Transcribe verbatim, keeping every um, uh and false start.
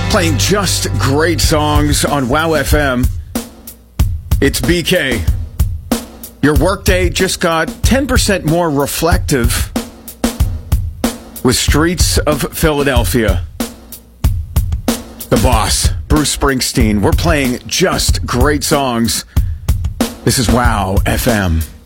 Playing just great songs on Wow F M. It's B K. Your workday just got ten percent more reflective with Streets of Philadelphia. The boss, Bruce Springsteen. We're playing just great songs. This is Wow F M.